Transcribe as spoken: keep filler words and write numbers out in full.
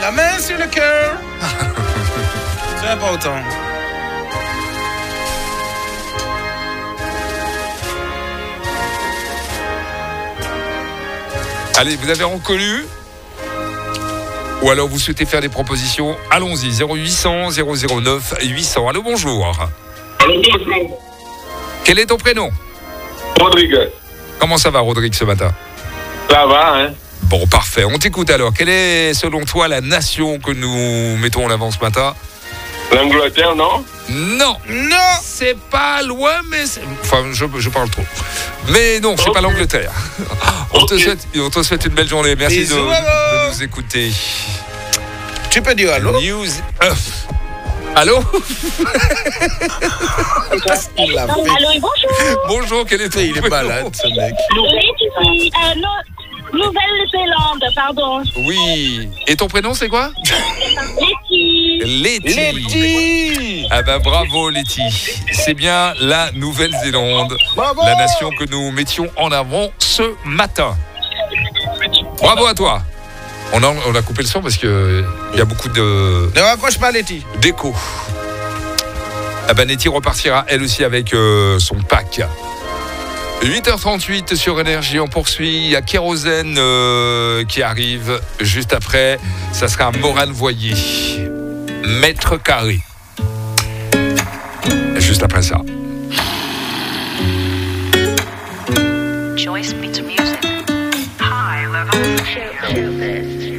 La main sur le cœur. C'est important. Allez, vous avez reconnu? Ou alors vous souhaitez faire des propositions? Allons-y, zéro huit cent zéro zéro neuf huit cents. Allô, bonjour. Allô, bonjour. Quel est ton prénom? Rodrigue. Comment ça va, Rodrigue, ce matin? Ça va, hein? Bon, parfait. On t'écoute alors. Quelle est, selon toi, la nation que nous mettons en avant ce matin? L'Angleterre, non? Non. Non. C'est pas loin, mais... c'est- Enfin, je, je parle trop. Mais non, c'est Ok. pas l'Angleterre. On, te Ok. souhaite, on te souhaite une belle journée. Merci de, Bisous, de allô. nous écouter. Tu peux dire allô? News... euh, Allô? Il l'a fait. Allô et bonjour. Bonjour, quel est ton Il est prénom? malade, ce mec. Laetitie, euh, no- Nouvelle-Zélande, pardon. Oui. Et ton prénom, c'est quoi? Letty. Letty. Letty. Ah ben bravo Letty. C'est bien la Nouvelle-Zélande, Bravo. la nation que nous mettions en avant ce matin. Bravo à toi. On a, on a coupé le son parce que il y a beaucoup de Ne raccroche pas, Letty. d'écho. Ah ben Letty repartira elle aussi avec euh, son pack. huit heures trente-huit sur Énergie, on poursuit. Il y a Kérosène euh, qui arrive juste après. Ça sera Morane Voyer, Mètre Carré. Juste après ça. Choice beats music. High level. Show, show this.